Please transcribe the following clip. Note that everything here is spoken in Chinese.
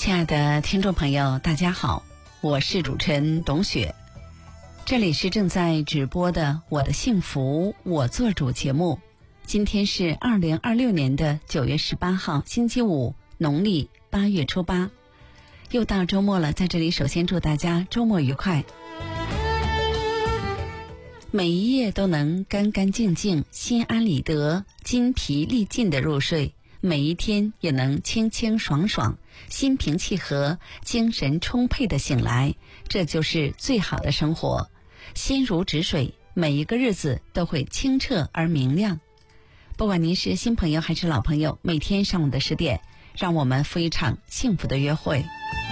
亲爱的听众朋友，大家好，我是主持人董雪，这里是正在直播的我的幸福我做主节目。今天是2026年的9月18号星期五，农历8月初8，又到周末了。在这里首先祝大家周末愉快，每一夜都能干干净净、心安理得、筋疲力尽的入睡，每一天也能清清爽爽、心平气和、精神充沛的醒来，这就是最好的生活。心如止水，每一个日子都会清澈而明亮。不管您是新朋友还是老朋友，每天上午的10点，让我们赴一场幸福的约会。